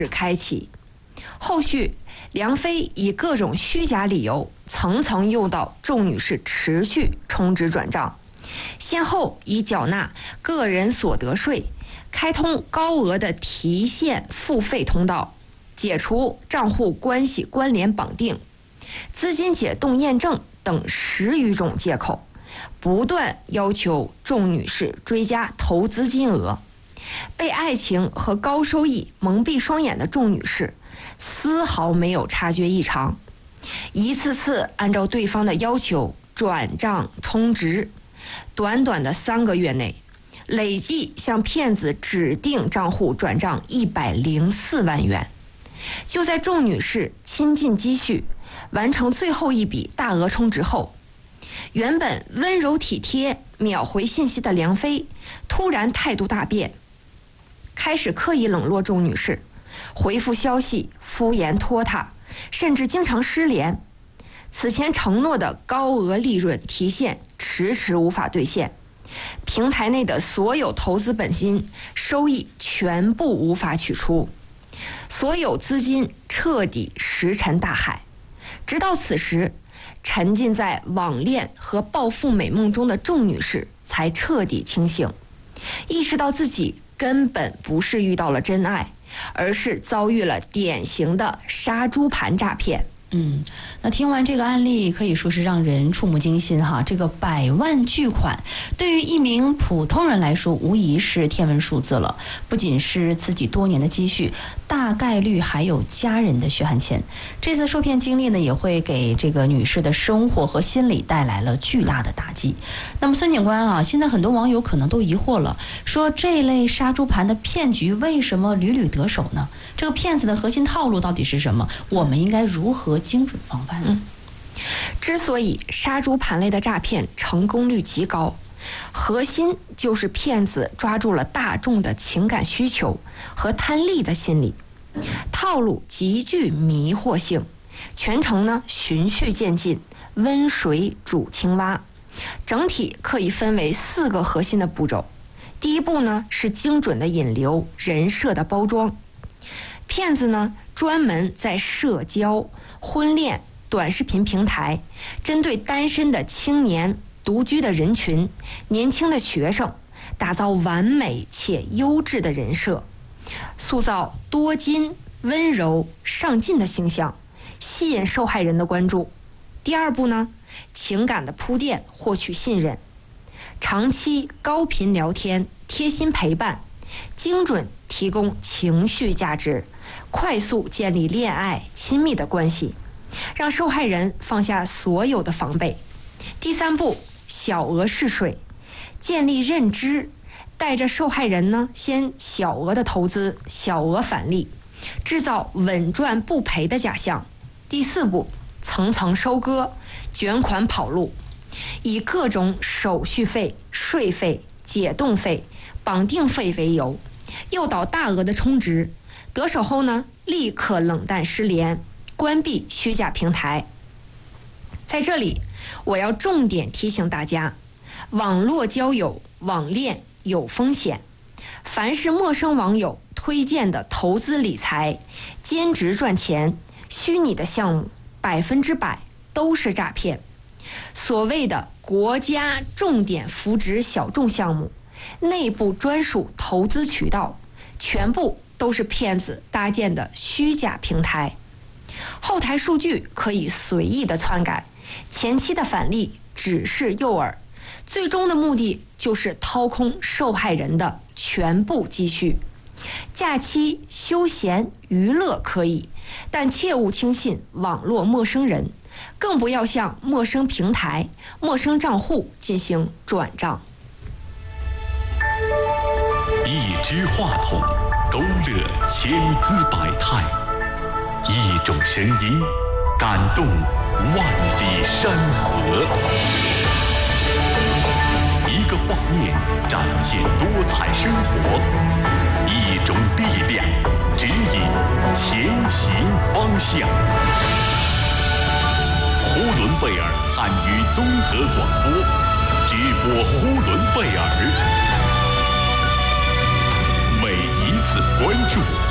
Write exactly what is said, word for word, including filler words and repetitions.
开启。后续梁飞以各种虚假理由层层诱导仲女士持续充值转账，先后以缴纳个人所得税、开通高额的提现付费通道、解除账户关系关联绑定、资金解冻验证等十余种借口，不断要求仲女士追加投资金额。被爱情和高收益蒙蔽双眼的仲女士丝毫没有察觉异常，一次次按照对方的要求转账充值，短短的三个月内累计向骗子指定账户转账一百零四万元。就在仲女士倾尽积蓄完成最后一笔大额充值后，原本温柔体贴秒回信息的梁飞突然态度大变，开始刻意冷落仲女士，回复消息敷衍拖沓，甚至经常失联。此前承诺的高额利润提现迟迟无法兑现，平台内的所有投资本金收益全部无法取出，所有资金彻底石沉大海。直到此时，沉浸在网恋和暴富美梦中的仲女士才彻底清醒，意识到自己根本不是遇到了真爱，而是遭遇了典型的杀猪盘诈骗。 嗯，那听完这个案例，可以说是让人触目惊心哈。这个百万巨款对于一名普通人来说，无疑是天文数字了。不仅是自己多年的积蓄，大概率还有家人的血汗钱。这次受骗经历呢，也会给这个女士的生活和心理带来了巨大的打击。那么孙警官啊，现在很多网友可能都疑惑了，说这类杀猪盘的骗局为什么屡屡得手呢？这个骗子的核心套路到底是什么？我们应该如何精准防范呢？ 嗯，之所以杀猪盘类的诈骗成功率极高，核心就是骗子抓住了大众的情感需求和贪利的心理，套路极具迷惑性，全程呢循序渐进，温水煮青蛙。整体可以分为四个核心的步骤。第一步呢是精准的引流，人设的包装。骗子呢专门在社交、婚恋、短视频平台，针对单身的青年、独居的人群、年轻的学生，打造完美且优质的人设，塑造多金、温柔、上进的形象，吸引受害人的关注。第二步呢，情感的铺垫，获取信任，长期高频聊天，贴心陪伴，精准提供情绪价值，快速建立恋爱亲密的关系，让受害人放下所有的防备。第三步，小额试水，建立认知，带着受害人呢先小额的投资，小额返利，制造稳赚不赔的假象。第四步，层层收割，卷款跑路，以各种手续费、税费、解冻费、绑定费为由，诱导大额的充值，得手后呢，立刻冷淡失联，关闭虚假平台。在这里，我要重点提醒大家，网络交友、网恋有风险，凡是陌生网友推荐的投资理财、兼职赚钱、虚拟的项目，百分之百都是诈骗。所谓的国家重点扶植小众项目、内部专属投资渠道，全部都是骗子搭建的虚假平台，后台数据可以随意的篡改，前期的返利只是诱饵，最终的目的就是掏空受害人的全部积蓄。假期休闲娱乐可以，但切勿轻信网络陌生人，更不要向陌生平台、陌生账户进行转账。 一支话筒勾勒千姿百态，一种声音感动万里山河，一个画面展现多彩生活，一种力量指引前行方向。呼伦贝尔汉语综合广播，直播呼伦贝尔，每一次关注